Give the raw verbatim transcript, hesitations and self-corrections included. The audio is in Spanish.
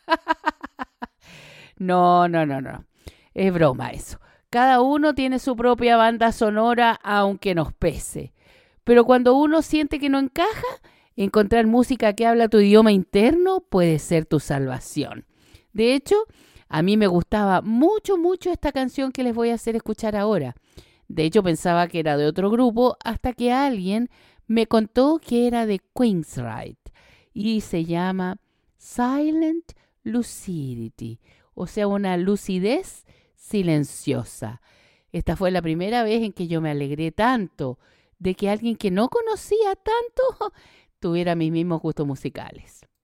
No, no, no, no. Es broma eso. Cada uno tiene su propia banda sonora, aunque nos pese. Pero cuando uno siente que no encaja, encontrar música que habla tu idioma interno puede ser tu salvación. De hecho, a mí me gustaba mucho, mucho esta canción que les voy a hacer escuchar ahora. De hecho, pensaba que era de otro grupo hasta que alguien me contó que era de Queensryche y se llama Silent Lucidity, o sea, una lucidez silenciosa. Esta fue la primera vez en que yo me alegré tanto de que alguien que no conocía tanto tuviera mis mismos gustos musicales.